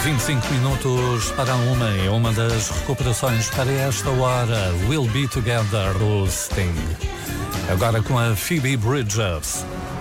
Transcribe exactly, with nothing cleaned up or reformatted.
vinte e cinco minutos para uma e uma das recuperações para esta hora. We'll Be Together do Sting. Agora com a Phoebe Bridgers.